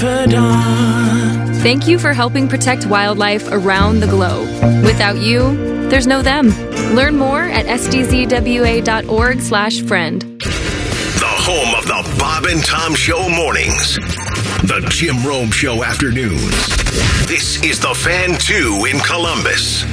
Thank you for helping protect wildlife around the globe. Without you, there's no them. Learn more at sdzwa.org/friend. The home of the Bob and Tom Show mornings. The Jim Rome Show afternoons. This is the Fan 2 in Columbus.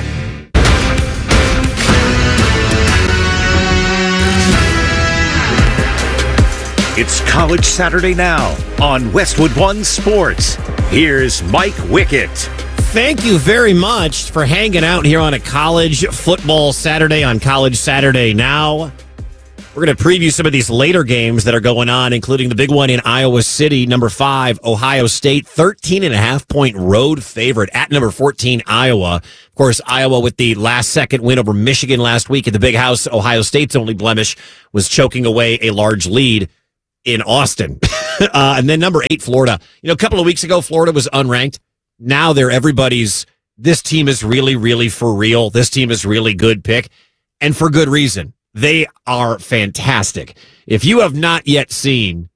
It's College Saturday now on Westwood One Sports. Here's Mike Wickett. Thank you very much for hanging out here on a college football Saturday on College Saturday Now. We're going to preview some of these later games that are going on, including the big one in Iowa City, number 5, Ohio State, 13.5-point road favorite at number 14, Iowa. Of course, Iowa with the last-second win over Michigan last week at the Big House. Ohio State's only blemish was choking away a large lead in Austin. And then number 8, Florida. You know, a couple of weeks ago, Florida was unranked. Now they're everybody's, this team is really, really for real. This team is really good pick. And for good reason. They are fantastic. If you have not yet seen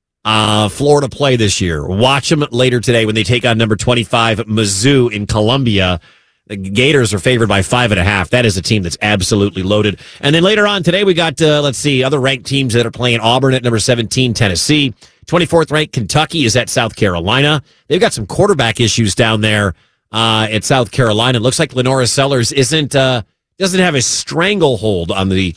Florida play this year, watch them later today when they take on number 25, Mizzou in Columbia. The Gators are favored by 5.5. That is a team that's absolutely loaded. And then later on today, we got, other ranked teams that are playing. Auburn at number 17, Tennessee. 24th ranked Kentucky is at South Carolina. They've got some quarterback issues down there at South Carolina. It looks like Lenora Sellers doesn't have a stranglehold on the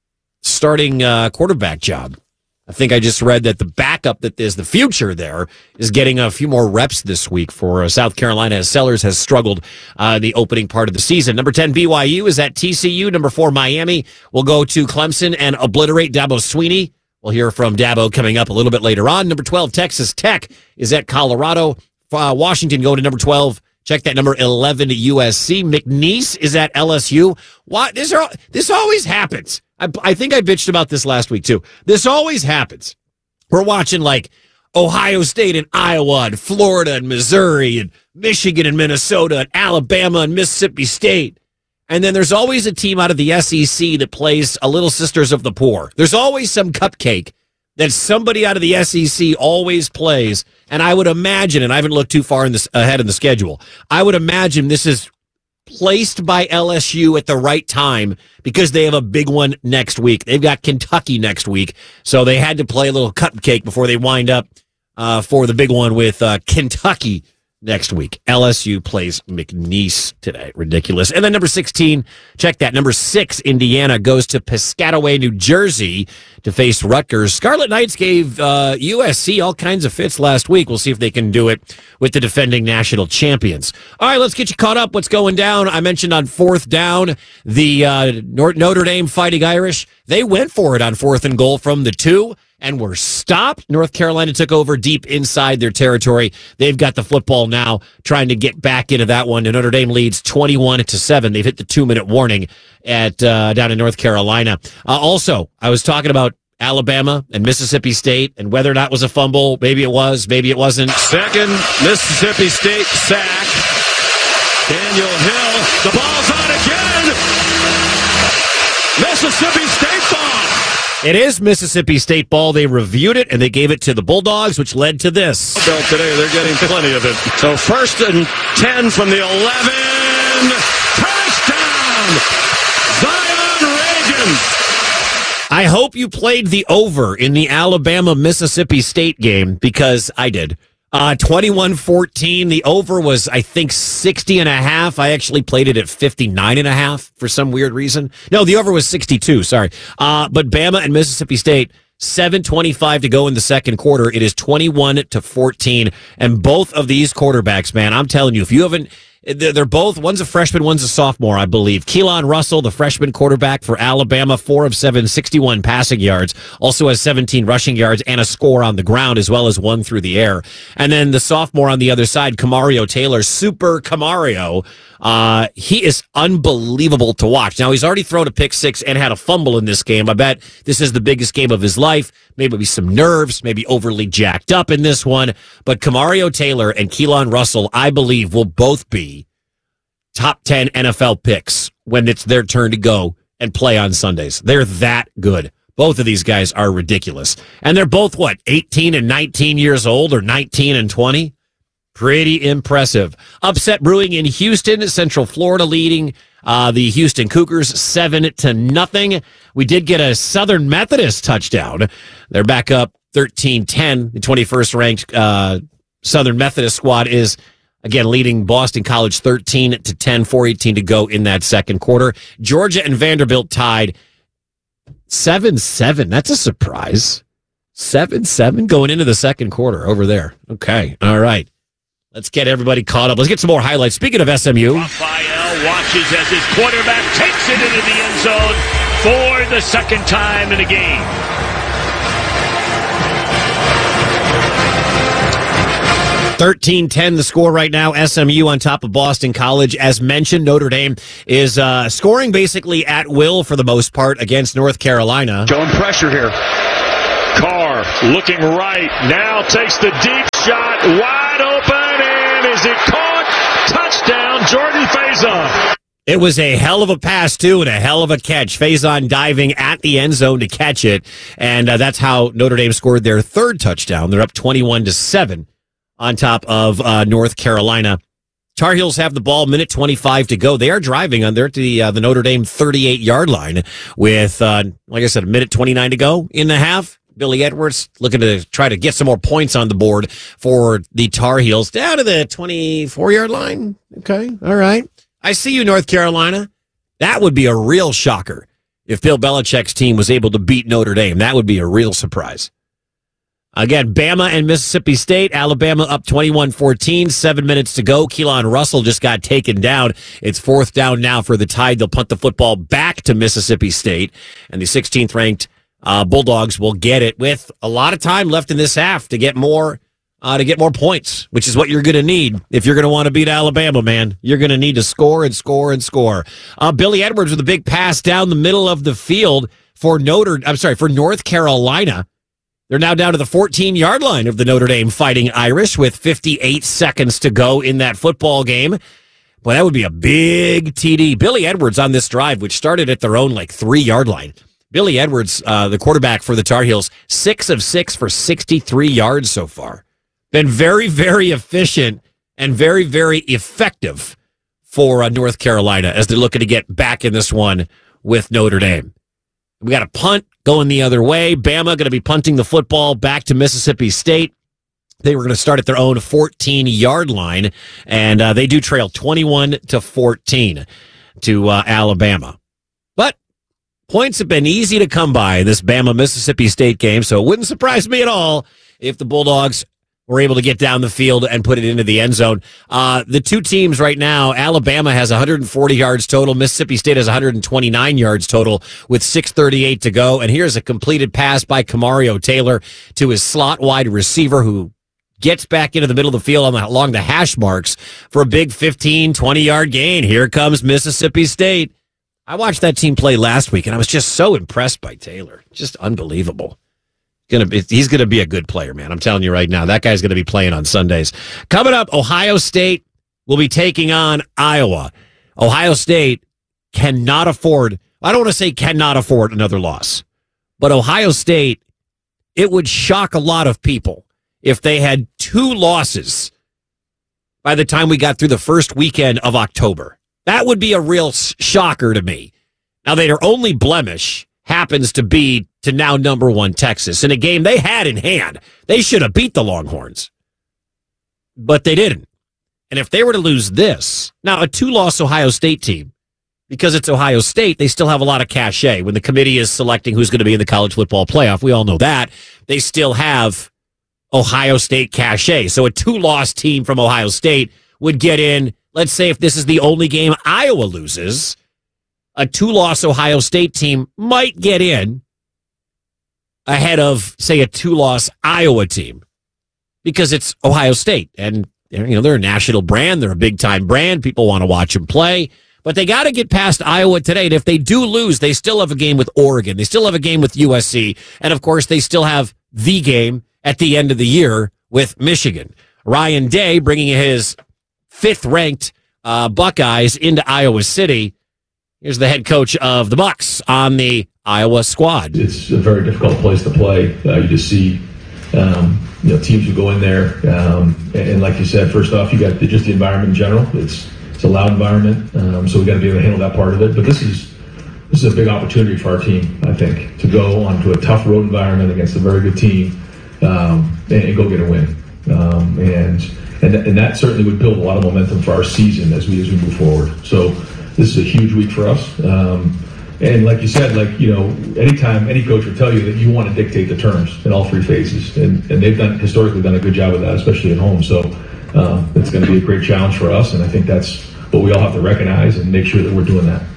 starting quarterback job. I think I just read that the backup that is the future there is getting a few more reps this week for South Carolina, as Sellers has struggled the opening part of the season. Number 10, BYU is at TCU. Number 4, Miami will go to Clemson and obliterate Dabo Swinney. We'll hear from Dabo coming up a little bit later on. Number 12, Texas Tech is at Colorado. Washington going to number 12. Check that number 11 to USC. McNeese is at LSU. What? This always happens. I think I bitched about this last week, too. This always happens. We're watching, like, Ohio State and Iowa and Florida and Missouri and Michigan and Minnesota and Alabama and Mississippi State. And then there's always a team out of the SEC that plays a Little Sisters of the Poor. There's always some cupcake that somebody out of the SEC always plays. And I would imagine, and I haven't looked too far ahead in the schedule, I would imagine this is placed by LSU at the right time because they have a big one next week. They've got Kentucky next week, so they had to play a little cupcake before they wind up for the big one with Kentucky next week. LSU plays McNeese today. Ridiculous. And then number 16, check that. Number 6, Indiana goes to Piscataway, New Jersey to face Rutgers. Scarlet Knights gave USC all kinds of fits last week. We'll see if they can do it with the defending national champions. All right, let's get you caught up. What's going down? I mentioned on 4th down, the Notre Dame Fighting Irish, they went for it on 4th and goal from the 2. And were stopped. North Carolina took over deep inside their territory. They've got the football now, trying to get back into that one. And Notre Dame leads 21-7. They've hit the 2-minute warning at down in North Carolina. Also, I was talking about Alabama and Mississippi State and whether or not it was a fumble. Maybe it was, maybe it wasn't. Second Mississippi State sack. Daniel Hill. The ball's on again. Mississippi State ball. It is Mississippi State ball. They reviewed it, and they gave it to the Bulldogs, which led to this. Today, they're getting plenty of it. So 1st and 10 from the 11. Touchdown! Zion Reagan! I hope you played the over in the Alabama-Mississippi State game, because I did. 21-14. The over was, I think, 60.5. I actually played it at 59.5 for some weird reason. No, the over was 62. Sorry. But Bama and Mississippi State, 7:25 to go in the second quarter. It is 21-14. And both of these quarterbacks, man, I'm telling you, if you haven't, they're both, one's a freshman, one's a sophomore, I believe. Keelan Russell, the freshman quarterback for Alabama, 4 of 7, 61 passing yards, also has 17 rushing yards and a score on the ground, as well as 1 through the air. And then the sophomore on the other side, Camario Taylor, Super Camario, he is unbelievable to watch. Now, he's already thrown a pick 6 and had a fumble in this game. I bet this is the biggest game of his life. Maybe some nerves, maybe overly jacked up in this one. But Camario Taylor and Keelan Russell, I believe, will both be top 10 NFL picks when it's their turn to go and play on Sundays. They're that good. Both of these guys are ridiculous. And they're both, 18 and 19 years old, or 19 and 20? Pretty impressive. Upset brewing in Houston, Central Florida leading the Houston Cougars 7-0. We did get a Southern Methodist touchdown. They're back up 13-10. The 21st ranked Southern Methodist squad is, again, leading Boston College 13-10, 4:18 to go in that second quarter. Georgia and Vanderbilt tied 7-7. That's a surprise. 7-7 going into the second quarter over there. Okay. All right. Let's get everybody caught up. Let's get some more highlights. Speaking of SMU. Raphael watches as his quarterback takes it into the end zone for the second time in the game. $13-10 the score right now. SMU on top of Boston College. As mentioned, Notre Dame is scoring basically at will for the most part against North Carolina. Showing pressure here. Carr looking right. Now takes the deep shot. Wide open. And is it caught? Touchdown, Jordan Faison. It was a hell of a pass, too, and a hell of a catch. Faison diving at the end zone to catch it. And that's how Notre Dame scored their third touchdown. They're up 21-7 on top of North Carolina. Tar Heels have the ball, minute 25 to go. They are driving on there to the Notre Dame 38-yard line with, like I said, a minute 29 to go in the half. Billy Edwards looking to try to get some more points on the board for the Tar Heels. Down to the 24-yard line. Okay, all right. I see you, North Carolina. That would be a real shocker if Bill Belichick's team was able to beat Notre Dame. That would be a real surprise. Again, Bama and Mississippi State. Alabama up 21-14, 7 minutes to go. Keelan Russell just got taken down. It's fourth down now for the Tide. They'll punt the football back to Mississippi State, and the 16th ranked Bulldogs will get it with a lot of time left in this half to get more points, which is what you're going to need if you're going to want to beat Alabama, man. You're going to need to score and score and score. Billy Edwards with a big pass down the middle of the field for North Carolina. They're now down to the 14-yard line of the Notre Dame Fighting Irish with 58 seconds to go in that football game. Boy, that would be a big TD. Billy Edwards on this drive, which started at their own 3-yard line. Billy Edwards, the quarterback for the Tar Heels, 6 of 6 for 63 yards so far. Been very, very efficient and very, very effective for North Carolina as they're looking to get back in this one with Notre Dame. We got a punt going the other way. Bama going to be punting the football back to Mississippi State. They were going to start at their own 14-yard line, and they do trail 21-14 to Alabama. But points have been easy to come by in this Bama-Mississippi State game, so it wouldn't surprise me at all if the Bulldogs were able to get down the field and put it into the end zone. The two teams right now, Alabama has 140 yards total. Mississippi State has 129 yards total with 6:38 to go. And here's a completed pass by Kamario Taylor to his slot wide receiver who gets back into the middle of the field along the hash marks for a big 15, 20-yard gain. Here comes Mississippi State. I watched that team play last week, and I was just so impressed by Taylor. Just unbelievable. He's going to be a good player, man. I'm telling you right now. That guy's going to be playing on Sundays. Coming up, Ohio State will be taking on Iowa. Ohio State cannot afford, I don't want to say cannot afford another loss, but Ohio State, it would shock a lot of people if they had 2 losses by the time we got through the first weekend of October. That would be a real shocker to me. Now, their only blemish happens to be to now number 1 Texas in a game they had in hand. They should have beat the Longhorns, but they didn't. And if they were to lose this, now a 2-loss Ohio State team, because it's Ohio State, they still have a lot of cachet when the committee is selecting who's going to be in the college football playoff. We all know that. They still have Ohio State cachet. So a 2-loss team from Ohio State would get in. Let's say if this is the only game Iowa loses, a 2-loss Ohio State team might get in ahead of, say, a 2-loss Iowa team because it's Ohio State. And, they're a national brand. They're a big-time brand. People want to watch them play. But they got to get past Iowa today. And if they do lose, they still have a game with Oregon. They still have a game with USC. And, of course, they still have the game at the end of the year with Michigan. Ryan Day bringing his 5th-ranked Buckeyes into Iowa City. Here's the head coach of the Bucks on the Iowa squad. It's a very difficult place to play. You just see teams who go in there, and like you said, first off, you got just the environment in general. It's a loud environment, so we got to be able to handle that part of it. But this is a big opportunity for our team, I think, to go onto a tough road environment against a very good team and go get a win. And that certainly would build a lot of momentum for our season as we move forward. So this is a huge week for us. And like you said, anytime any coach would tell you that you want to dictate the terms in all three phases, and they've historically done a good job of that, especially at home. So it's going to be a great challenge for us, and I think that's what we all have to recognize and make sure that we're doing that.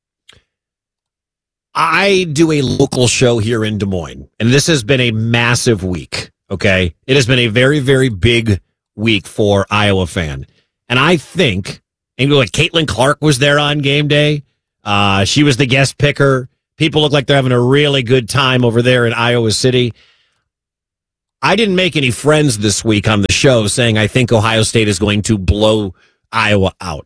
I do a local show here in Des Moines, and this has been a massive week, okay? It has been a very, very big week for Iowa fan. And I think, and like Caitlin Clark was there on game day. She was the guest picker. People look like they're having a really good time over there in Iowa City. I didn't make any friends this week on the show saying I think Ohio State is going to blow Iowa out.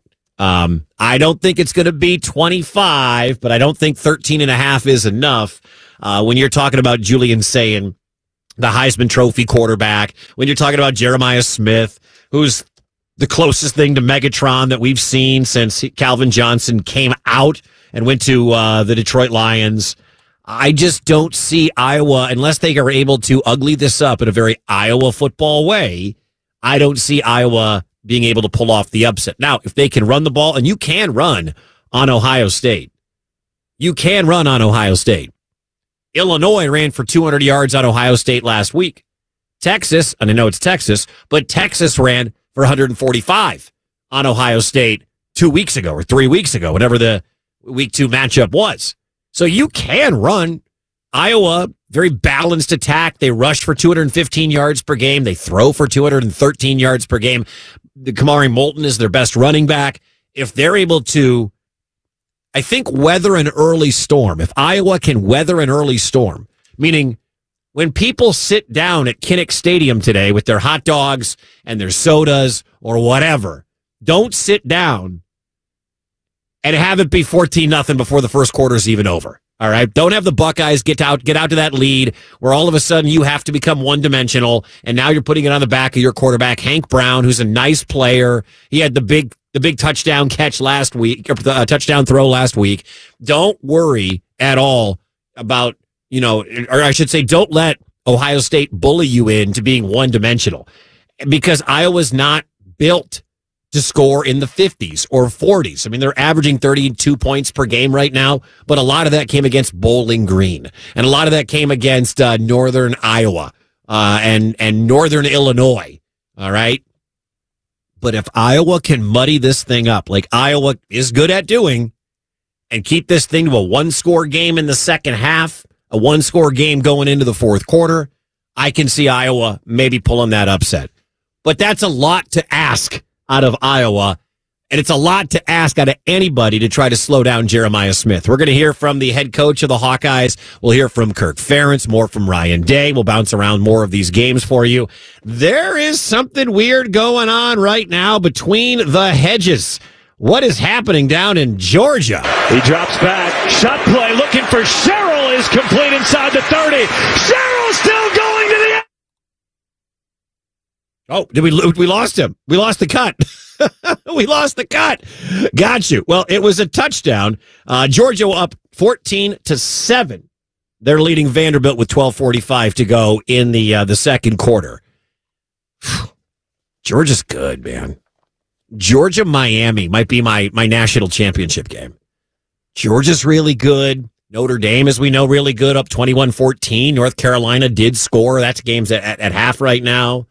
I don't think it's going to be 25, but I don't think 13.5 is enough. When you're talking about Julian Sayin, the Heisman Trophy quarterback, when you're talking about Jeremiah Smith, who's the closest thing to Megatron that we've seen since Calvin Johnson came out and went to the Detroit Lions. I just don't see Iowa, unless they are able to ugly this up in a very Iowa football way, I don't see Iowa being able to pull off the upset. Now, if they can run the ball, and you can run on Ohio State. You can run on Ohio State. Illinois ran for 200 yards on Ohio State last week. Texas, and I know it's Texas, but Texas ran for 145 on Ohio State 2 weeks ago or 3 weeks ago, whatever the week 2 matchup was. So you can run. Iowa, very balanced attack. They rush for 215 yards per game. They throw for 213 yards per game. The Kamari Moulton is their best running back. If they're able to, I think, weather an early storm, if Iowa can weather an early storm, meaning when people sit down at Kinnick Stadium today with their hot dogs and their sodas or whatever, don't sit down and have it be 14-0 before the first quarter is even over. All right. Don't have the Buckeyes get out to that lead where all of a sudden you have to become one-dimensional, and now you're putting it on the back of your quarterback, Hank Brown, who's a nice player. He had the big touchdown catch last week, or the touchdown throw last week. Don't worry at all about, or I should say, don't let Ohio State bully you into being one-dimensional, because Iowa's not built to score in the 50s or 40s. I mean, they're averaging 32 points per game right now, but a lot of that came against Bowling Green, and a lot of that came against Northern Iowa and Northern Illinois, all right? But if Iowa can muddy this thing up, like Iowa is good at doing, and keep this thing to a one-score game in the second half, a one-score game going into the fourth quarter, I can see Iowa maybe pulling that upset. But that's a lot to ask out of Iowa, and it's a lot to ask out of anybody to try to slow down Jeremiah Smith. We're going to hear from the head coach of the Hawkeyes. We'll hear from Kirk Ferentz, more from Ryan Day. We'll bounce around more of these games for you. There is something weird going on right now between the hedges. What is happening down in Georgia? He drops back. Shot play looking for Sherrill is complete inside the 30. Sherrill still going to the end. Oh, we lost him? We lost the cut. We lost the cut. Got you. Well, it was a touchdown. Georgia up 14-7. They're leading Vanderbilt with 12:45 to go in the second quarter. Georgia's good, man. Georgia-Miami might be my national championship game. Georgia's really good. Notre Dame, as we know, really good, up 21-14. North Carolina did score. That's games at half right now.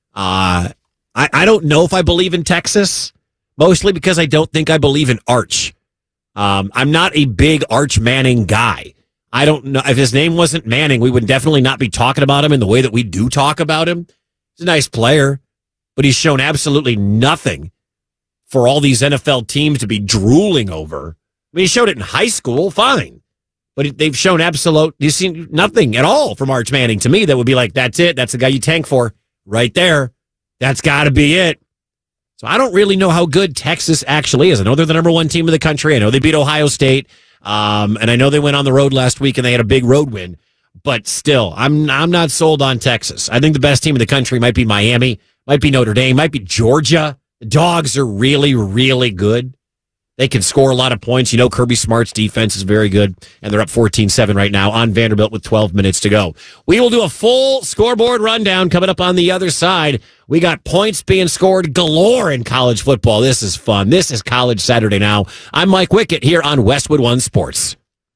I don't know if I believe in Texas, mostly because I don't think I believe in Arch. I'm not a big Arch Manning guy. I don't know. If his name wasn't Manning, we would definitely not be talking about him in the way that we do talk about him. He's a nice player, but he's shown absolutely nothing for all these NFL teams to be drooling over. I mean, he showed it in high school, fine. But they've shown you've seen nothing at all from Arch Manning to me that would be like, that's it. That's the guy you tank for right there. That's got to be it. So I don't really know how good Texas actually is. I know they're the number one team in the country. I know they beat Ohio State. And I know they went on the road last week and they had a big road win. But still, I'm not sold on Texas. I think the best team in the country might be Miami, might be Notre Dame, might be Georgia. The Dogs are really, really good. They can score a lot of points. You know, Kirby Smart's defense is very good, and they're up 14-7 right now on Vanderbilt with 12 minutes to go. We will do a full scoreboard rundown coming up on the other side. We got points being scored galore in college football. This is fun. This is College Saturday Now. I'm Mike Wickett here on Westwood One Sports.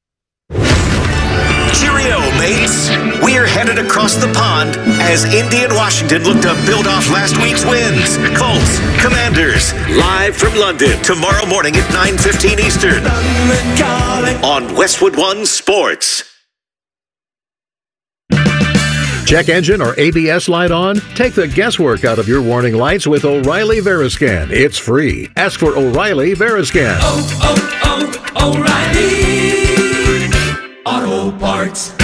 Cheerio, mates! We're headed across the pond as Indy and Washington look to build off last week's wins. Colts, Commanders, live from London tomorrow morning at 9:15 Eastern on Westwood One Sports. Check engine or ABS light on? Take the guesswork out of your warning lights with O'Reilly Veriscan. It's free. Ask for O'Reilly Veriscan. O'Reilly Auto Parts.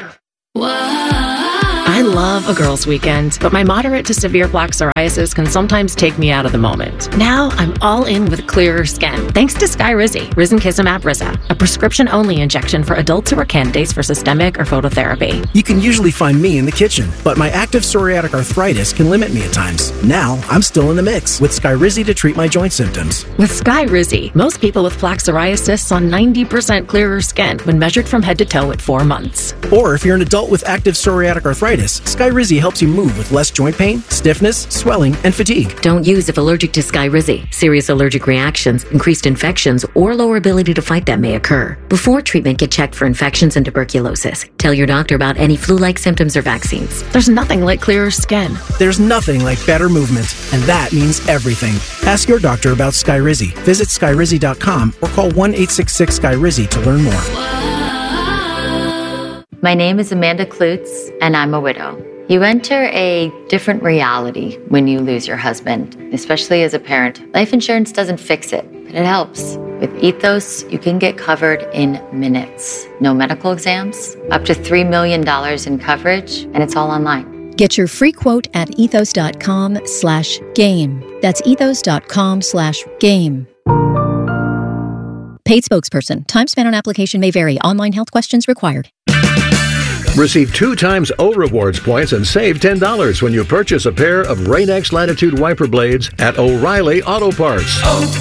I love a girls' weekend, but my moderate to severe plaque psoriasis can sometimes take me out of the moment. Now I'm all in with clearer skin, thanks to Skyrizi, Risankizumab Riza, a prescription-only injection for adults who are candidates for systemic or phototherapy. You can usually find me in the kitchen, but my active psoriatic arthritis can limit me at times. Now I'm still in the mix with Skyrizi to treat my joint symptoms. With Skyrizi, most people with plaque psoriasis saw 90% clearer skin when measured from head to toe at 4 months. Or if you're an adult with active psoriatic arthritis, Skyrizi helps you move with less joint pain, stiffness, swelling, and fatigue. Don't use if allergic to Skyrizi. Serious allergic reactions, increased infections, or lower ability to fight them may occur. Before treatment, get checked for infections and tuberculosis. Tell your doctor about any flu-like symptoms or vaccines. There's nothing like clearer skin. There's nothing like better movement, and that means everything. Ask your doctor about Skyrizi. Visit Skyrizi.com or call 1-866-SKYRIZI to learn more. My name is Amanda Klutz, and I'm a widow. You enter a different reality when you lose your husband, especially as a parent. Life insurance doesn't fix it, but it helps. With Ethos, you can get covered in minutes. No medical exams, up to $3 million in coverage, and it's all online. Get your free quote at ethos.com/game. That's ethos.com/game. Paid spokesperson. Time spent on application may vary. Online health questions required. Receive 2 times O Rewards points and save $10 when you purchase a pair of Rain-X Latitude wiper blades at O'Reilly Auto Parts.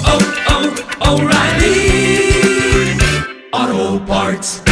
O'Reilly Auto Parts.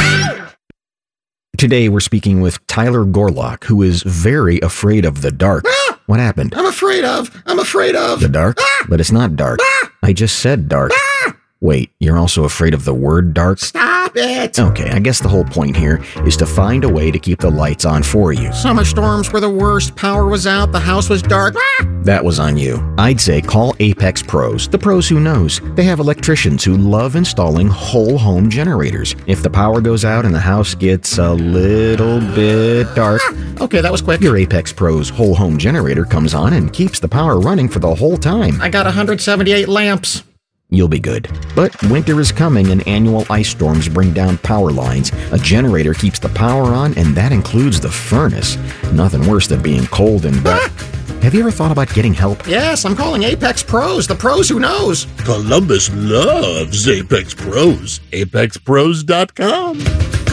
Today we're speaking with Tyler Gorlock, who is very afraid of the dark. What happened? I'm afraid of The dark? But it's not dark. I just said dark. Wait, you're also afraid of the word dark? Stop it! Okay, I guess the whole point here is to find a way to keep the lights on for you. Summer storms were the worst. Power was out. The house was dark. That was on you. I'd say call Apex Pros, the pros who knows. They have electricians who love installing whole home generators. If the power goes out and the house gets a little bit dark... Okay, that was quick. Your Apex Pros whole home generator comes on and keeps the power running for the whole time. I got 178 lamps. You'll be good. But winter is coming and annual ice storms bring down power lines. A generator keeps the power on, and that includes the furnace. Nothing worse than being cold and wet. Have you ever thought about getting help? Yes, I'm calling Apex Pros, the pros who knows. Columbus loves Apex Pros. ApexPros.com.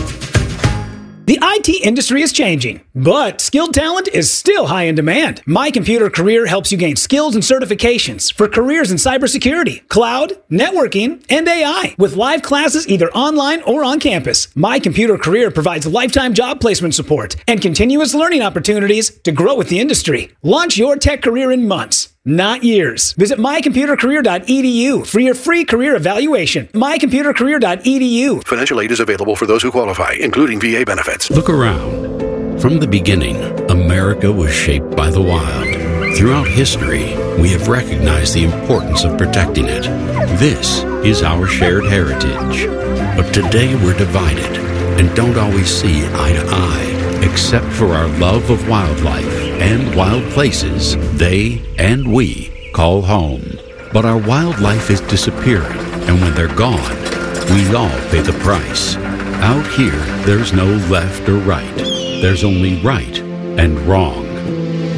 The IT industry is changing, but skilled talent is still high in demand. My Computer Career helps you gain skills and certifications for careers in cybersecurity, cloud, networking, and AI, with live classes either online or on campus. My Computer Career provides lifetime job placement support and continuous learning opportunities to grow with the industry. Launch your tech career in months, not years. Visit mycomputercareer.edu for your free career evaluation. mycomputercareer.edu. Financial aid is available for those who qualify, including VA benefits. Look around. From the beginning, America was shaped by the wild. Throughout history, we have recognized the importance of protecting it. This is our shared heritage. But today we're divided and don't always see eye to eye. Except for our love of wildlife and wild places they and we call home. But our wildlife is disappearing, and when they're gone, we all pay the price. Out here, there's no left or right. There's only right and wrong.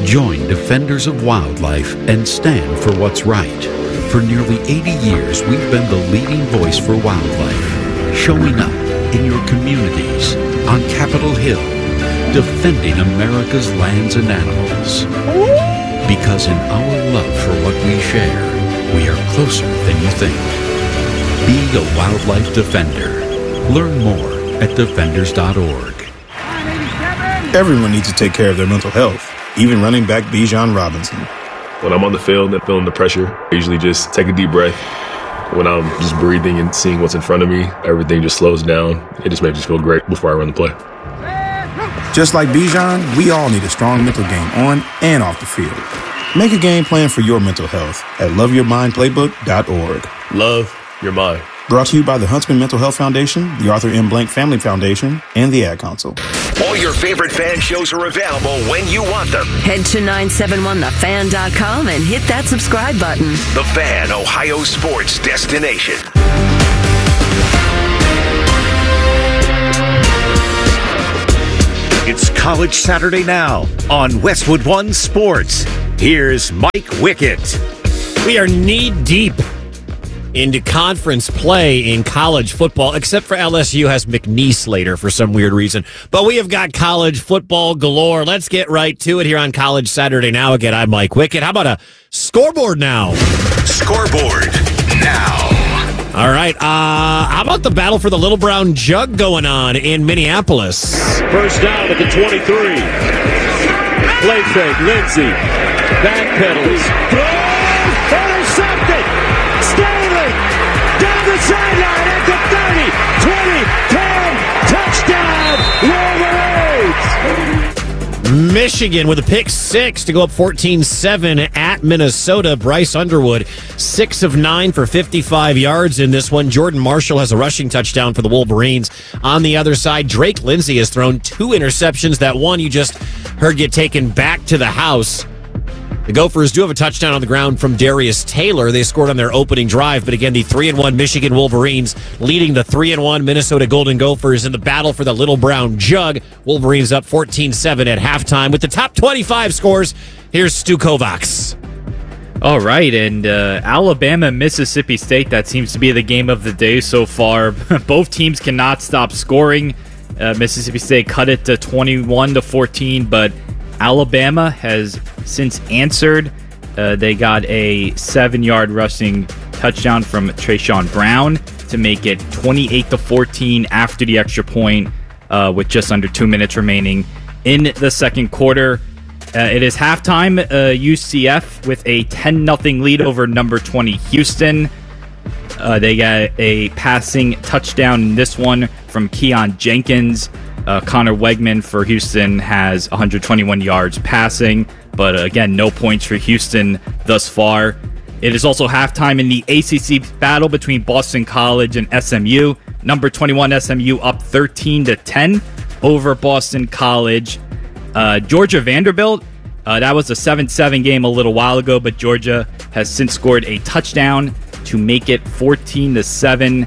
Join Defenders of Wildlife and stand for what's right. For nearly 80 years, we've been the leading voice for wildlife, showing up in your communities, on Capitol Hill, defending America's lands and animals. Because in our love for what we share, we are closer than you think. Be a wildlife defender. Learn more at defenders.org. Everyone needs to take care of their mental health, even running back Bijan Robinson. When I'm on the field and feeling the pressure, I usually just take a deep breath. When I'm just breathing and seeing what's in front of me, everything just slows down. It just makes me feel great before I run the play. Just like Bijan, we all need a strong mental game on and off the field. Make a game plan for your mental health at loveyourmindplaybook.org. Love your mind. Brought to you by the Huntsman Mental Health Foundation, the Arthur M. Blank Family Foundation, and the Ad Council. All your favorite fan shows are available when you want them. Head to 971thefan.com and hit that subscribe button. The Fan, Ohio sports destination. It's College Saturday now on Westwood One Sports. Here's Mike Wickett. We are knee-deep into conference play in college football, except for LSU has McNeese later for some weird reason. But we have got college football galore. Let's get right to it here on College Saturday Now. Again, I'm Mike Wickett. How about a scoreboard now? Scoreboard now. All right. How about the battle for the Little Brown Jug going on in Minneapolis? First down at the 23. Play fake, Lindsey. Backpedals. Throw. Intercepted. Staley. Down the sideline at the 30. 20. 10. Touchdown. Wolverines. Michigan with a pick six to go up 14-7 at Minnesota. Bryce Underwood, 6 of 9 for 55 yards in this one. Jordan Marshall has a rushing touchdown for the Wolverines. On the other side, Drake Lindsey has thrown 2 interceptions. That one you just heard get taken back to the house. The Gophers do have a touchdown on the ground from Darius Taylor. They scored on their opening drive, but again, the 3-1 Michigan Wolverines leading the 3-1 Minnesota Golden Gophers in the battle for the Little Brown Jug. Wolverines up 14-7 at halftime. With the top 25 scores, here's Stu Kovacs. All right, and Alabama, Mississippi State, that seems to be the game of the day so far. Both teams cannot stop scoring. Mississippi State cut it to 21-14, but Alabama has since answered. They got a 7-yard rushing touchdown from Trayshawn Brown to make it 28-14 after the extra point with just under 2 minutes remaining in the second quarter. It is halftime. UCF with a 10-0 lead over number 20 Houston. They got a passing touchdown in this one from Keon Jenkins. Connor Wegman for Houston has 121 yards passing, but again, no points for Houston thus far. It is also halftime in the ACC battle between Boston College and SMU. Number 21 SMU up 13-10 over Boston College. Georgia Vanderbilt, that was a 7-7 game a little while ago, but Georgia has since scored a touchdown to make it 14-7.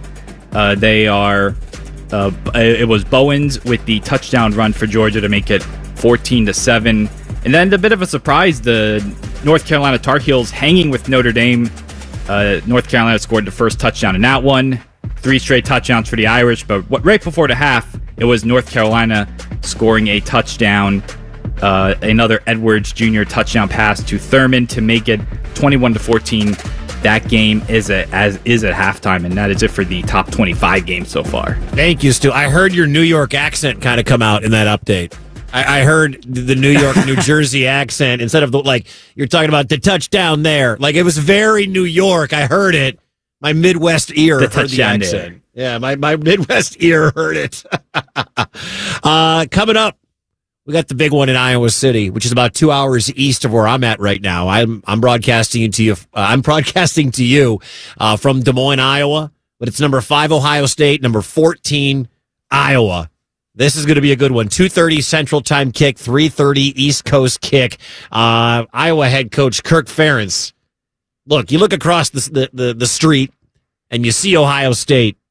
It was Bowens with the touchdown run for Georgia to make it 14-7. And then a bit of a surprise, the North Carolina Tar Heels hanging with Notre Dame. North Carolina scored the first touchdown in that one. 3 straight touchdowns for the Irish, but right before the half, it was North Carolina scoring a touchdown. Another Edwards Jr. touchdown pass to Thurman to make it 21-14. That game is at halftime, and that is it for the top 25 games so far. Thank you, Stu. I heard your New York accent kind of come out in that update. I heard the New York, New Jersey accent instead of you're talking about the touchdown there. Like, it was very New York. I heard it. My Midwest ear heard the accent. There. Yeah, my Midwest ear heard it. Coming up, we got the big one in Iowa City, which is about 2 hours east of where I'm at right now. I'm broadcasting to you. I'm broadcasting to you from Des Moines, Iowa. But it's number 5 Ohio State, number 14 Iowa. This is going to be a good one. 2:30 Central Time kick, 3:30 East Coast kick. Iowa head coach Kirk Ferentz. Look, you look across the street and you see Ohio State.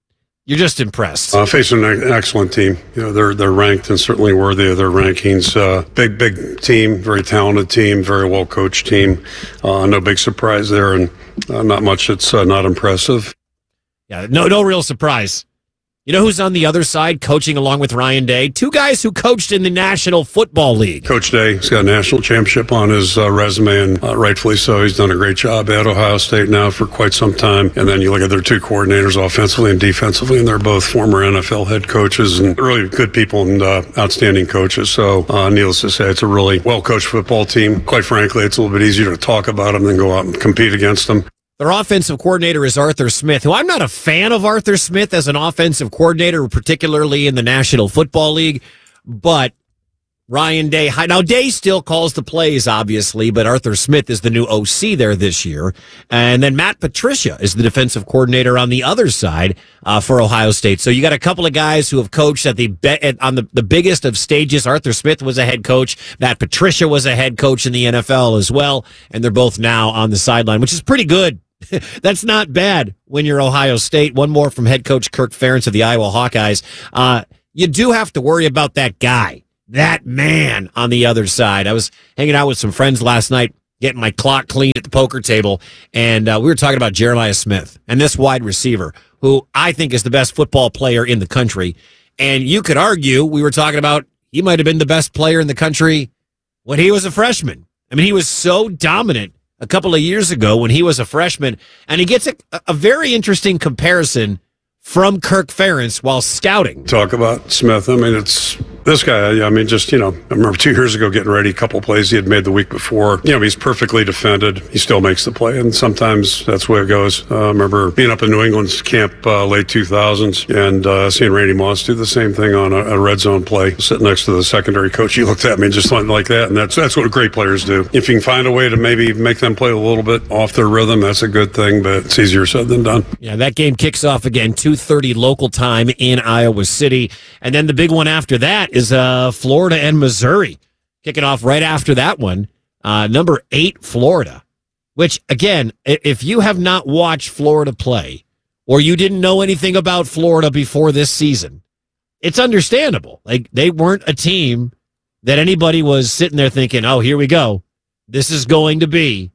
you're just impressed. Facing an excellent team. They're ranked and certainly worthy of their rankings. Big team, very talented team, very well coached team. No big surprise there, and not much that's not impressive. Yeah, no real surprise. You know who's on the other side coaching along with Ryan Day? Two guys who coached in the National Football League. Coach Day, he's got a national championship on his resume, and rightfully so. He's done a great job at Ohio State now for quite some time. And then you look at their two coordinators offensively and defensively, and they're both former NFL head coaches and really good people and outstanding coaches. So needless to say, it's a really well-coached football team. Quite frankly, it's a little bit easier to talk about them than go out and compete against them. Their offensive coordinator is Arthur Smith, who I'm not a fan of Arthur Smith as an offensive coordinator, particularly in the National Football League, but Ryan Day, now Day still calls the plays, obviously, but Arthur Smith is the new OC there this year. And then Matt Patricia is the defensive coordinator on the other side for Ohio State. So you got a couple of guys who have coached on the biggest of stages. Arthur Smith was a head coach. Matt Patricia was a head coach in the NFL as well. And they're both now on the sideline, which is pretty good. That's not bad when you're Ohio State. One more from head coach Kirk Ferentz of the Iowa Hawkeyes. You do have to worry about that guy, that man on the other side. I was hanging out with some friends last night, getting my clock cleaned at the poker table, and we were talking about Jeremiah Smith and this wide receiver, who I think is the best football player in the country. And you could argue we were talking about he might have been the best player in the country when he was a freshman. I mean, he was so dominant a couple of years ago when he was a freshman, and he gets a very interesting comparison from Kirk Ferentz while scouting. Talk about Smith. I mean, it's this guy. I mean, just, I remember 2 years ago getting ready, a couple of plays he had made the week before. He's perfectly defended. He still makes the play, and sometimes that's the way it goes. I remember being up in New England's camp late 2000s and seeing Randy Moss do the same thing on a red zone play, sitting next to the secondary coach. He looked at me and just went like that, and that's what great players do. If you can find a way to maybe make them play a little bit off their rhythm, that's a good thing, but it's easier said than done. Yeah, that game kicks off again, 2:30 local time in Iowa City. And then the big one after that is Florida and Missouri. Kicking off right after that one, number 8, Florida. Which, again, if you have not watched Florida play, or you didn't know anything about Florida before this season, it's understandable. Like, they weren't a team that anybody was sitting there thinking, oh, here we go. This is going to be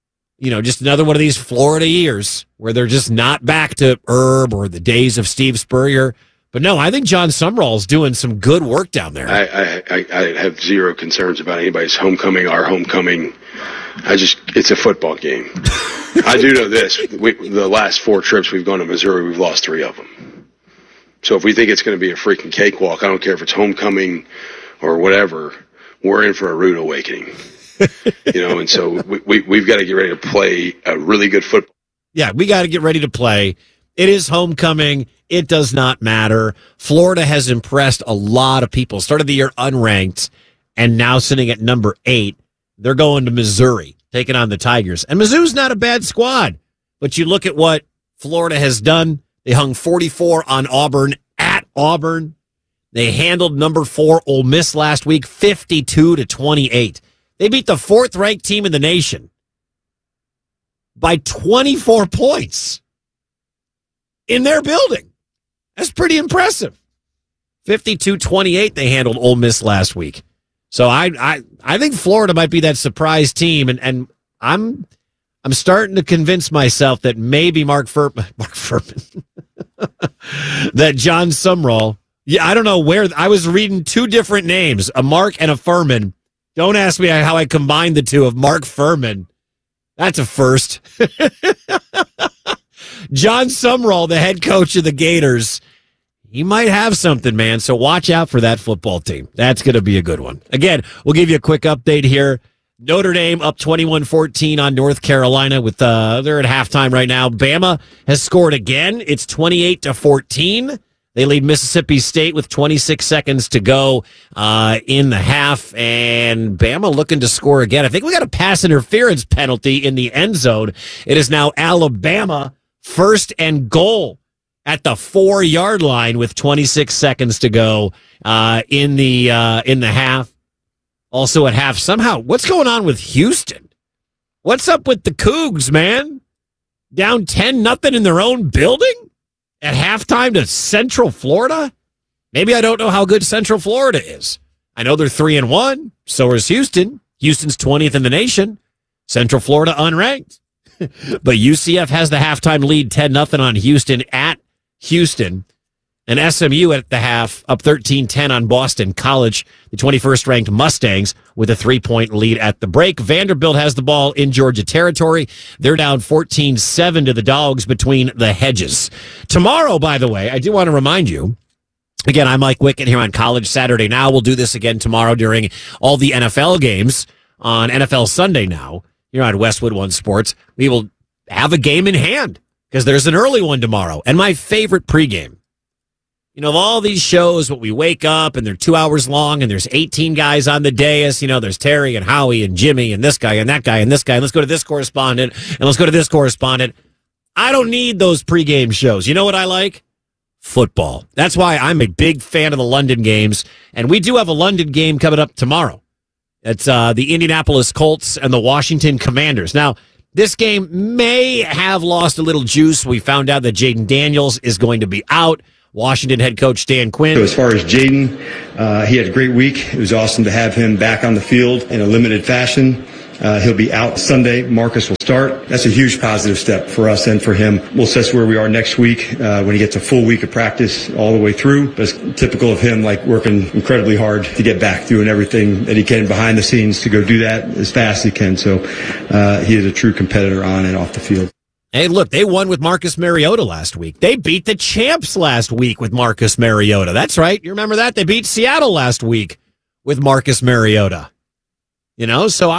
just another one of these Florida years where they're just not back to Herb or the days of Steve Spurrier. But no, I think John Sumrall's doing some good work down there. I have zero concerns about anybody's homecoming, our homecoming. It's a football game. I do know this. The last 4 trips we've gone to Missouri, we've lost 3 of them. So if we think it's going to be a freaking cakewalk, I don't care if it's homecoming or whatever, we're in for a rude awakening. And so we've got to get ready to play a really good football. Yeah, we got to get ready to play. It is homecoming. It does not matter. Florida has impressed a lot of people. Started the year unranked, and now sitting at number 8. They're going to Missouri, taking on the Tigers. And Mizzou's not a bad squad, but you look at what Florida has done. They hung 44 on Auburn at Auburn. They handled number 4 Ole Miss last week, 52-28. They beat the 4th-ranked team in the nation by 24 points in their building. That's pretty impressive. 52-28, they handled Ole Miss last week. So I think Florida might be that surprise team, and I'm starting to convince myself that maybe Mark Furman, that John Sumrall. Yeah, I don't know where. I was reading 2 different names, a Mark and a Furman. Don't ask me how I combined the 2 of Mark Furman. That's a first. John Sumrall, the head coach of the Gators, he might have something, man. So watch out for that football team. That's going to be a good one. Again, we'll give you a quick update here. Notre Dame up 21-14 on North Carolina with they're at halftime right now. Bama has scored again. It's 28-14. They lead Mississippi State with 26 seconds to go in the half, and Bama looking to score again. I think we got a pass interference penalty in the end zone. It is now Alabama 1st and goal at the 4-yard line with 26 seconds to go in the half. Also at half, somehow, what's going on with Houston? What's up with the Cougs, man? Down 10-0 in their own building? at halftime to Central Florida? Maybe I don't know how good Central Florida is. I know they're 3-1. So is Houston. Houston's 20th in the nation. Central Florida unranked. But UCF has the halftime lead 10-0 on Houston at Houston. And SMU at the half up 13-10 on Boston College, the 21st ranked Mustangs with a 3-point lead at the break. Vanderbilt has the ball in Georgia territory. They're down 14-7 to the Dogs between the hedges. Tomorrow, by the way, I do want to remind you, again, I'm Mike Wickett here on College Saturday Now. We'll do this again tomorrow during all the NFL games on NFL Sunday Now. Here on Westwood One Sports, we will have a game in hand because there's an early one tomorrow. And my favorite pregame. You know, of all these shows, what we wake up and they're 2 hours long and there's 18 guys on the dais. You know, there's Terry and Howie and Jimmy and this guy and that guy and this guy. And let's go to this correspondent and let's go to this correspondent. I don't need those pregame shows. You know what I like? Football. That's why I'm a big fan of the London games. And we do have a London game coming up tomorrow. It's the Indianapolis Colts and the Washington Commanders. Now, this game may have lost a little juice. We found out that Jaden Daniels is going to be out. Washington head coach Dan Quinn. So as far as Jaden, he had a great week. It was awesome to have him back on the field in a limited fashion. He'll be out Sunday. Marcus will start. That's a huge positive step for us and for him. We'll assess where we are next week when he gets a full week of practice all the way through. But it's typical of him, like working incredibly hard to get back, doing everything that he can behind the scenes to go do that as fast as he can. So he is a true competitor on and off the field. Hey, look, they won with Marcus Mariota last week. They beat the champs last week with Marcus Mariota. That's right. You remember that? They beat Seattle last week with Marcus Mariota. You know, so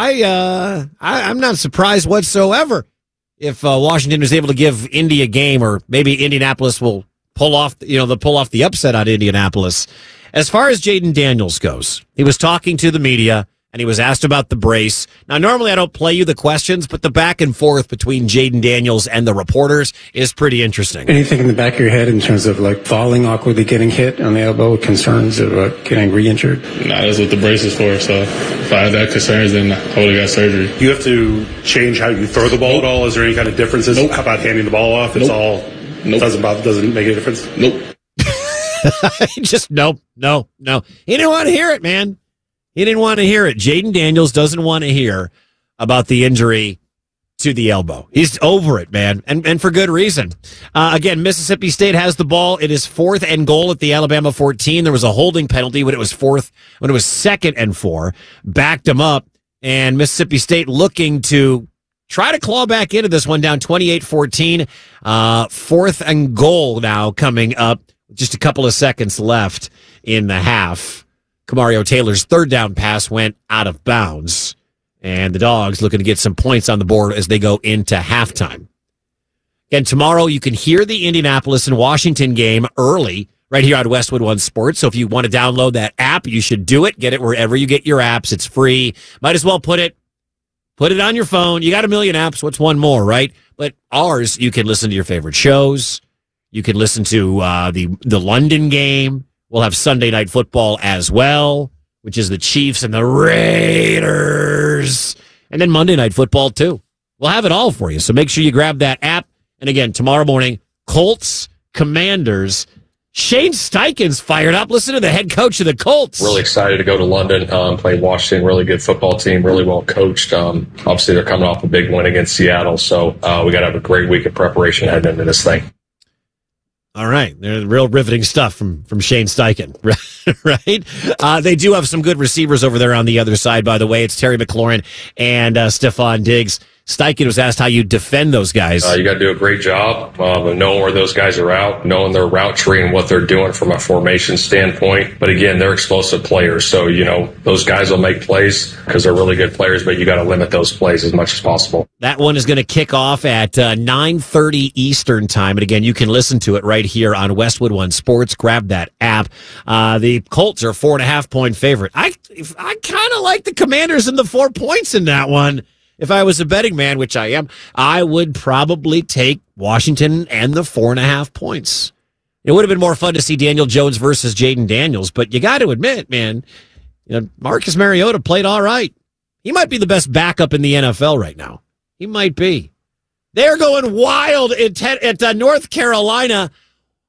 I'm not surprised whatsoever if Washington is able to give Indy a game, or maybe Indianapolis will pull off the upset on Indianapolis. As far as Jaden Daniels goes, he was talking to the media and he was asked about the brace. Now, normally I don't play you the questions, but the back and forth between Jaden Daniels and the reporters is pretty interesting. Anything in the back of your head in terms of like falling awkwardly, getting hit on the elbow, concerns about getting re-injured? Nah, that's what the brace is for. So if I had that concerns, then I would have got surgery. You have to change how you throw the ball at all? Is there any kind of differences? Nope. How about handing the ball off? It's all doesn't make a difference? Nope. Just no. He didn't want to hear it, man. He didn't want to hear it. Jaden Daniels doesn't want to hear about the injury to the elbow. He's over it, man, and for good reason. Again, Mississippi State has the ball. It is 4th and goal at the Alabama 14. There was a holding penalty when it was 2nd and 4. Backed them up, and Mississippi State looking to try to claw back into this one, down 28-14. 4th and goal now coming up. Just a couple of seconds left in the half. Kamario Taylor's third down pass went out of bounds, and the Dogs looking to get some points on the board as they go into halftime. Again, tomorrow you can hear the Indianapolis and Washington game early right here on Westwood One Sports. So if you want to download that app, you should do it. Get it wherever you get your apps. It's free. Might as well put it on your phone. You got a million apps. What's one more, right? But ours, you can listen to your favorite shows. You can listen to the London game. We'll have Sunday Night Football as well, which is the Chiefs and the Raiders. And then Monday Night Football, too. We'll have it all for you. So make sure you grab that app. And again, tomorrow morning, Colts, Commanders. Shane Steichen's fired up. Listen to the head coach of the Colts. Really excited to go to London, play Washington. Really good football team, really well coached. Obviously, they're coming off a big win against Seattle. So we got to have a great week of preparation heading into this thing. All right. They're real riveting stuff from Shane Steichen, right? They do have some good receivers over there on the other side, by the way. It's Terry McLaurin and Stephon Diggs. Steichen was asked how you defend those guys. You got to do a great job of knowing where those guys are out, knowing their route tree and what they're doing from a formation standpoint. But again, they're explosive players. So, you know, those guys will make plays because they're really good players, but you got to limit those plays as much as possible. That one is going to kick off at 9:30 Eastern time. And again, you can listen to it right here on Westwood One Sports. Grab that app. The Colts are a 4.5-point favorite. I kind of like the Commanders and the 4 points in that one. If I was a betting man, which I am, I would probably take Washington and the 4.5 points. It would have been more fun to see Daniel Jones versus Jaden Daniels, but you got to admit, man, you know, Marcus Mariota played all right. He might be the best backup in the NFL right now. He might be. They're going wild at North Carolina.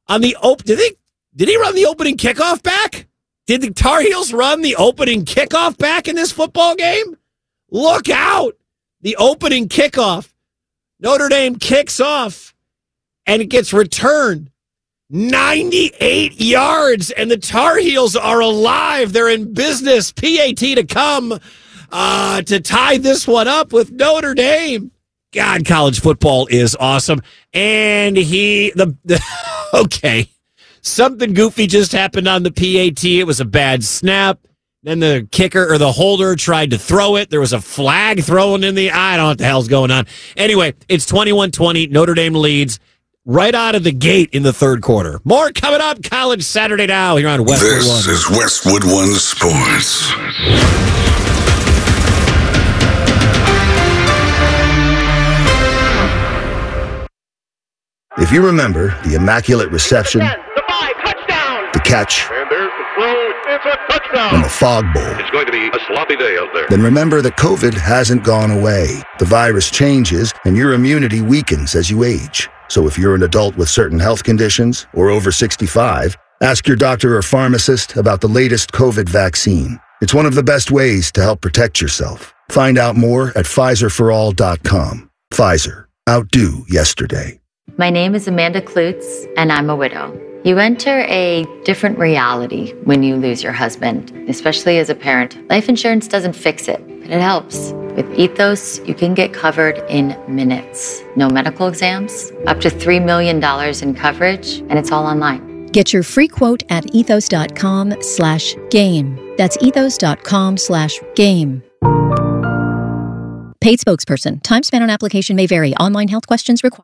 on the did he run the opening kickoff back? Did the Tar Heels run the opening kickoff back in this football game? Look out. The opening kickoff. Notre Dame kicks off and it gets returned 98 yards and the Tar Heels are alive. They're in business. PAT to come to tie this one up with Notre Dame. God, college football is awesome. And okay. Something goofy just happened on the PAT. It was a bad snap. Then the kicker or the holder tried to throw it. There was a flag thrown in the... I don't know what the hell's going on. Anyway, it's 21-20. Notre Dame leads right out of the gate in the third quarter. More coming up. College Saturday Now here on Westwood One. This is Westwood One Sports. If you remember the Immaculate Reception, the catch, and there's the throw. It's a touchdown. And the Fog Bowl, It's going to be a sloppy day out there. then remember that COVID hasn't gone away. The virus changes, and your immunity weakens as you age. So if you're an adult with certain health conditions or over 65, ask your doctor or pharmacist about the latest COVID vaccine. It's one of the best ways to help protect yourself. Find out more at PfizerForAll.com. Pfizer. Outdo yesterday. My name is Amanda Klutz, and I'm a widow. You enter a different reality when you lose your husband, especially as a parent. Life insurance doesn't fix it, but it helps. With Ethos, you can get covered in minutes. No medical exams, up to $3 million in coverage, and it's all online. Get your free quote at ethos.com/game. That's ethos.com/game. Paid spokesperson. Time spent on application may vary. Online health questions required.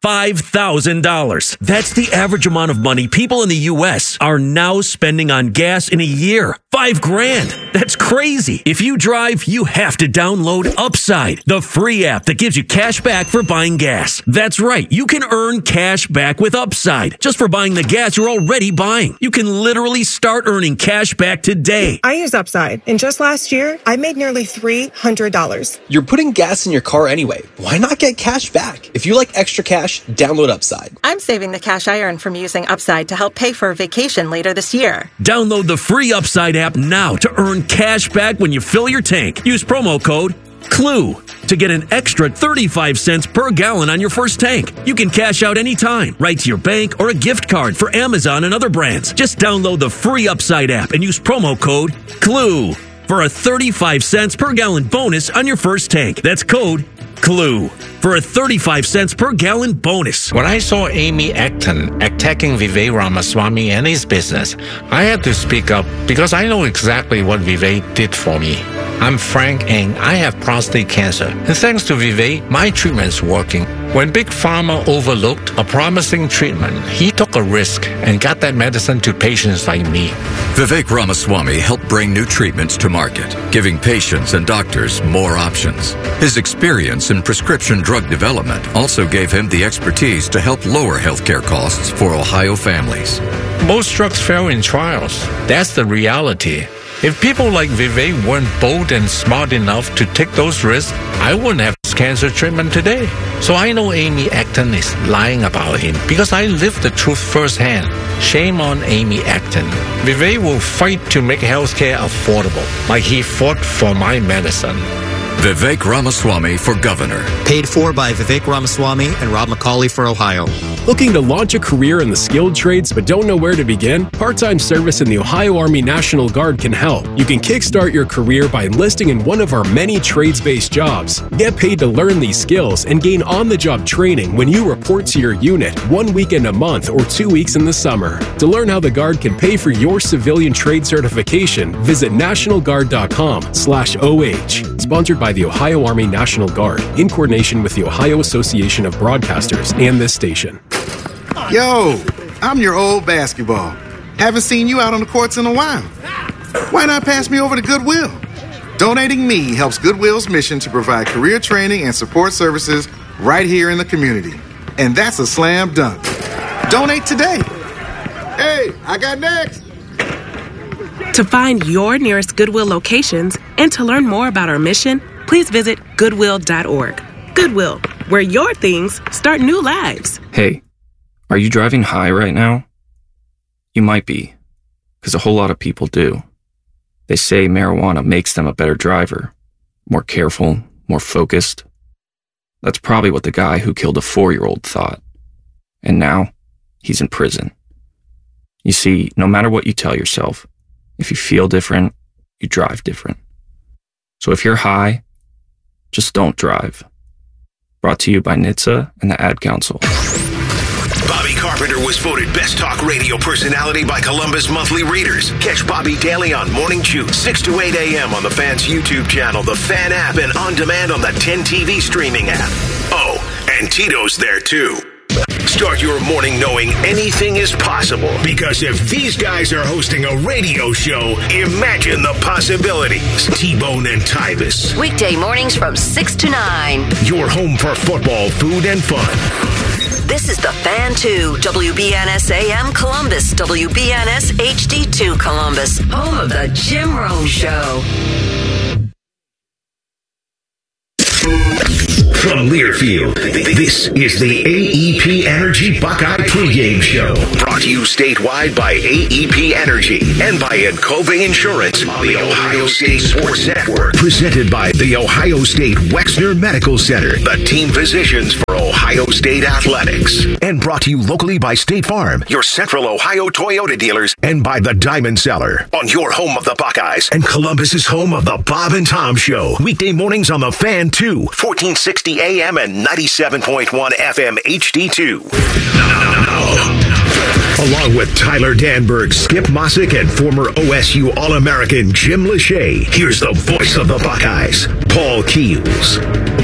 $5,000. That's the average amount of money people in the U.S. are now spending on gas in a year. $5,000. That's crazy. If you drive, you have to download Upside, the free app that gives you cash back for buying gas. That's right. You can earn cash back with Upside just for buying the gas you're already buying. You can literally start earning cash back today. I use Upside, and just last year, I made nearly $300. You're putting gas in your car anyway. Why not get cash back? If you like extra cash, download Upside. I'm saving the cash I earn from using Upside to help pay for a vacation later this year. Download the free Upside app now to earn cash back when you fill your tank. Use promo code CLUE to get an extra 35 cents per gallon on your first tank. You can cash out anytime, right to your bank or a gift card for Amazon and other brands. Just download the free Upside app and use promo code CLUE for a 35 cents per gallon bonus on your first tank. That's code CLUE for a 35 cents per gallon bonus. When I saw Amy Acton attacking Vivek Ramaswamy and his business, I had to speak up because I know exactly what Vivek did for me. I'm Frank and I have prostate cancer. And thanks to Vivek, my treatment's working. When Big Pharma overlooked a promising treatment, he took a risk and got that medicine to patients like me. Vivek Ramaswamy helped bring new treatments to market, giving patients and doctors more options. His experience in prescription drug development also gave him the expertise to help lower healthcare costs for Ohio families. Most drugs fail in trials. That's the reality. If people like Vivek weren't bold and smart enough to take those risks, I wouldn't have cancer treatment today. So I know Amy Acton is lying about him because I lived the truth firsthand. Shame on Amy Acton. Vivek will fight to make healthcare affordable, like he fought for my medicine. Vivek Ramaswamy for governor. Paid for by Vivek Ramaswamy and Rob McCauley for Ohio. Looking to launch a career in the skilled trades but don't know where to begin? Part-time service in the Ohio Army National Guard can help. You can kickstart your career by enlisting in one of our many trades-based jobs. Get paid to learn these skills and gain on-the-job training when you report to your unit 1 weekend a month or 2 weeks in the summer. To learn how the Guard can pay for your civilian trade certification, visit nationalguard.com/OH. Sponsored by the Ohio Army National Guard in coordination with the Ohio Association of Broadcasters and this station. Yo, I'm your old basketball. Haven't seen you out on the courts in a while. Why not pass me over to Goodwill? Donating me helps Goodwill's mission to provide career training and support services right here in the community. And that's a slam dunk. Donate today. Hey, I got next. To find your nearest Goodwill locations and to learn more about our mission, please visit Goodwill.org. Goodwill, where your things start new lives. Hey, are you driving high right now? You might be, because a whole lot of people do. They say marijuana makes them a better driver, more careful, more focused. That's probably what the guy who killed a 4-year-old thought. And now, he's in prison. You see, no matter what you tell yourself, if you feel different, you drive different. So if you're high, just don't drive. Brought to you by NHTSA and the Ad Council. Bobby Carpenter was voted Best Talk Radio Personality by Columbus Monthly Readers. Catch Bobby daily on Morning Chew, 6 to 8 a.m. on the Fan's YouTube channel, the Fan app, and on demand on the 10 TV streaming app. Oh, and Tito's there too. Start your morning knowing anything is possible, because if these guys are hosting a radio show, imagine the possibilities. T-Bone and Tyvis. Weekday mornings from 6 to 9. Your home for football, food, and fun. This is the Fan 2, WBNS AM Columbus, WBNS HD2 Columbus, home of the Jim Rome Show. From Learfield, this is the AEP Energy Buckeye pregame show. Brought to you statewide by AEP Energy and by Encova Insurance on the Ohio State Sports Network. Presented by the Ohio State Wexner Medical Center, the team physicians for Ohio State Athletics. And brought to you locally by State Farm, your Central Ohio Toyota dealers, and by the Diamond Cellar, on your home of the Buckeyes and Columbus's home of the Bob and Tom Show. Weekday mornings on the Fan 2, 1460 AM and 97.1 FM HD2. Along with Tyler Danberg, Skip Mossick, and former OSU All-American Jim Lachey, here's the voice of the Buckeyes, Paul Keels.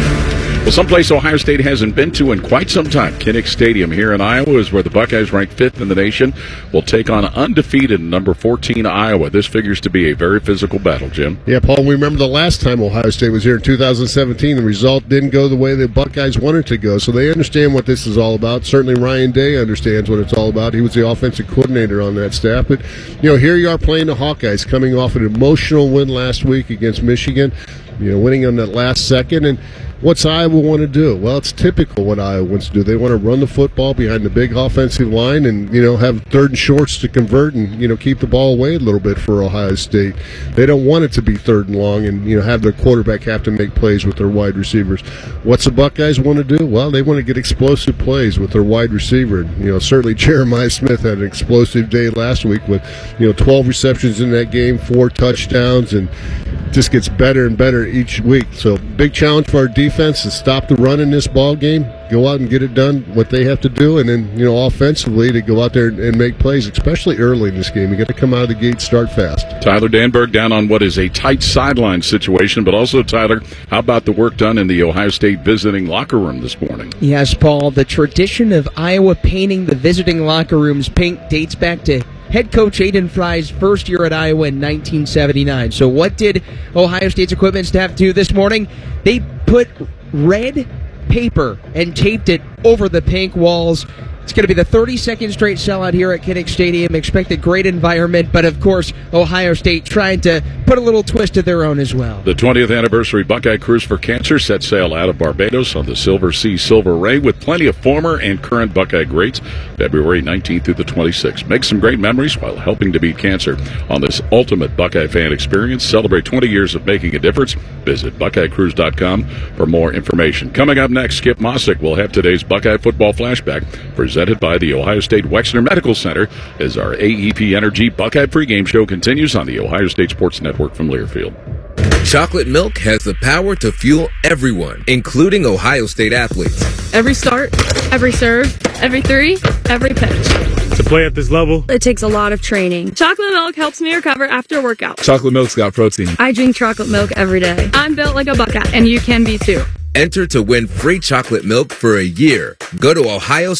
Well, someplace Ohio State hasn't been to in quite some time. Kinnick Stadium here in Iowa is where the Buckeyes, ranked 5th in the nation, will take on undefeated number 14 Iowa. This figures to be a very physical battle, Jim. Yeah, Paul, we remember the last time Ohio State was here in 2017. The result didn't go the way the Buckeyes wanted to go, so they understand what this is all about. Certainly Ryan Day understands what it's all about. He was the offensive coordinator on that staff. But, here you are playing the Hawkeyes, coming off an emotional win last week against Michigan, winning on that last second. And what's Iowa want to do? Well, it's typical what Iowa wants to do. They want to run the football behind the big offensive line and, have third and shorts to convert and, keep the ball away a little bit for Ohio State. They don't want it to be third and long and, have their quarterback have to make plays with their wide receivers. What's the Buckeyes want to do? Well, they want to get explosive plays with their wide receiver. Certainly Jeremiah Smith had an explosive day last week with, 12 receptions in that game, 4 touchdowns, and just gets better and better each week. So big challenge for our defense to stop the run in this ball game, go out and get it done, what they have to do, and then, offensively to go out there and make plays, especially early in this game. You got to come out of the gate, start fast. Tyler Danberg down on what is a tight sideline situation, but also, Tyler, how about the work done in the Ohio State visiting locker room this morning? Yes, Paul, the tradition of Iowa painting the visiting locker rooms pink dates back to head coach Aiden Fry's first year at Iowa in 1979. So what did Ohio State's equipment staff do this morning? They put red paper and taped it over the pink walls. It's going to be the 32nd straight sellout here at Kinnick Stadium. Expect a great environment, but of course, Ohio State trying to put a little twist of their own as well. The 20th anniversary Buckeye Cruise for Cancer set sail out of Barbados on the Silver Sea Silver Ray with plenty of former and current Buckeye greats, February 19th through the 26th. Make some great memories while helping to beat cancer on this ultimate Buckeye fan experience. Celebrate 20 years of making a difference. Visit BuckeyeCruise.com for more information. Coming up next, Skip Mossick will have today's Buckeye football flashback presented by the Ohio State Wexner Medical Center as our AEP Energy Buckeye pregame show continues on the Ohio State Sports Network from Learfield. Chocolate milk has the power to fuel everyone, including Ohio State athletes. Every start, every serve, every three, every pitch. To play at this level, it takes a lot of training. Chocolate milk helps me recover after a workout. Chocolate milk's got protein. I drink chocolate milk every day. I'm built like a Buckeye, and you can be too. Enter to win free chocolate milk for a year. Go to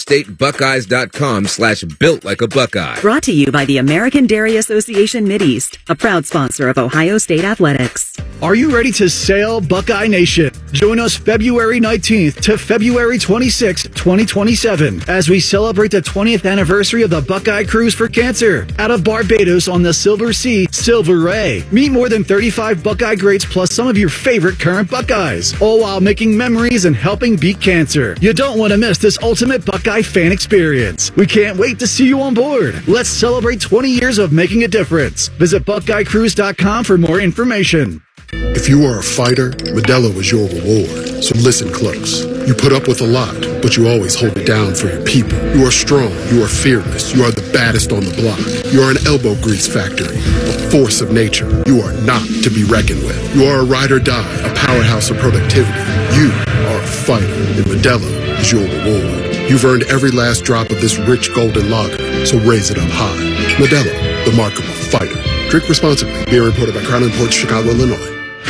ohiostatebuckeyes.com/built like a Buckeye. Brought to you by the American Dairy Association Mideast, a proud sponsor of Ohio State Athletics. Are you ready to sail, Buckeye Nation? Join us February 19th to February 26th, 2027, as we celebrate the 20th anniversary of the Buckeye Cruise for Cancer out of Barbados on the Silver Sea Silver Ray. Meet more than 35 Buckeye greats plus some of your favorite current Buckeyes, all while making making memories and helping beat cancer. You don't want to miss this ultimate Buckeye fan experience. We can't wait to see you on board. Let's celebrate 20 years of making a difference. Visit BuckeyeCruise.com for more information. If you are a fighter, Modelo is your reward. So listen close. You put up with a lot, but you always hold it down for your people. You are strong. You are fearless. You are the baddest on the block. You are an elbow grease factory, a force of nature. You are not to be reckoned with. You are a ride or die, a powerhouse of productivity. You are a fighter, and Modelo is your reward. You've earned every last drop of this rich golden lager, so raise it up high. Modelo, the mark of a fighter. Drink responsibly. Beer imported by Crown Imports, Chicago, Illinois.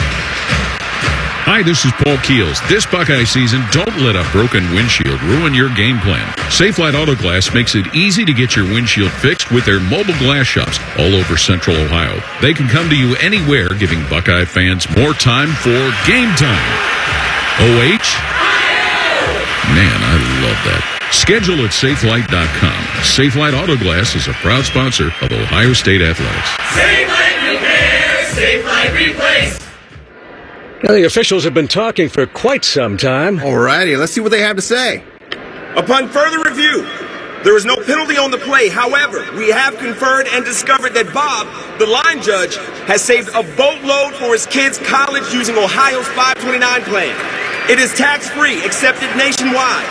Hi, this is Paul Keels. This Buckeye season, don't let a broken windshield ruin your game plan. Safelite Auto Glass makes it easy to get your windshield fixed with their mobile glass shops all over Central Ohio. They can come to you anywhere, giving Buckeye fans more time for game time. OH? Man, I love that. Schedule at Safelite.com. Safelite Auto Glass is a proud sponsor of Ohio State Athletics. Safelite Repair, Safelite Replace. Now, the officials have been talking for quite some time. Alrighty, let's see what they have to say. Upon further review, there is no penalty on the play. However, we have conferred and discovered that Bob, the line judge, has saved a boatload for his kids' college using Ohio's 529 plan. It is tax-free, accepted nationwide.